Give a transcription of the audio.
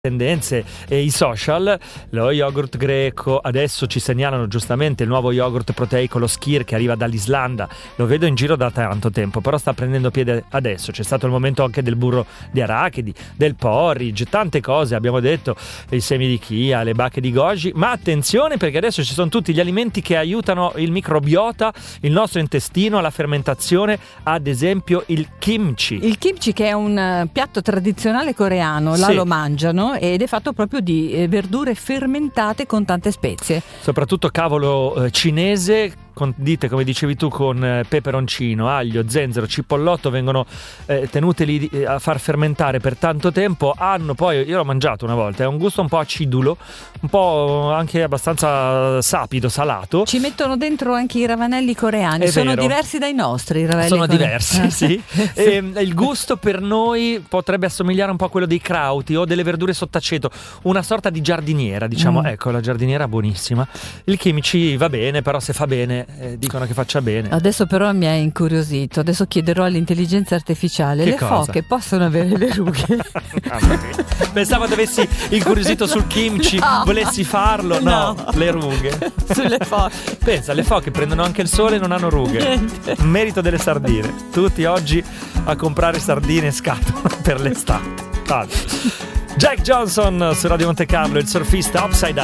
tendenze e i social, lo yogurt greco, adesso ci segnalano giustamente il nuovo yogurt proteico, lo Skyr, che arriva dall'Islanda, lo vedo in giro da tanto tempo, però sta prendendo piede adesso. C'è stato il momento anche del burro di arachidi, del porridge, tante cose, abbiamo detto, i semi di chia, le bacche di goji, ma attenzione perché adesso ci sono tutti gli alimenti che aiutano il microbiota, il nostro intestino, la fermentazione, ad esempio il kimchi. Il kimchi, che è un piatto tradizionale coreano, là Sì. lo mangiano ed è fatto proprio di verdure fermentate con tante spezie. Soprattutto cavolo cinese, condite come dicevi tu con peperoncino, aglio, zenzero, cipollotto, vengono tenute lì a far fermentare per tanto tempo. Hanno poi, io l'ho mangiato una volta, è un gusto un po' acidulo, un po' anche abbastanza sapido, salato. Ci mettono dentro anche i ravanelli coreani, È sono vero. diversi dai nostri i ravanelli Sono coreani. diversi, sì. Il gusto per noi potrebbe assomigliare un po' a quello dei krauti o delle verdure sott'aceto, una sorta di giardiniera, diciamo. Ecco, la giardiniera buonissima. Il kimchi va bene, però se fa bene dicono che faccia bene. Adesso però mi ha incuriosito, adesso chiederò all'intelligenza artificiale. Che le cosa? foche possono avere le rughe? Mamma mia. Pensavo che avessi incuriosito sul kimchi, No. volessi farlo. No, le rughe. Sulle foche. Pensa, le foche prendono anche il sole e non hanno rughe. Niente. Merito delle sardine. Tutti oggi a comprare sardine in scatola per l'estate. Vale. Jack Johnson su Radio Monte Carlo, il surfista Upside Down.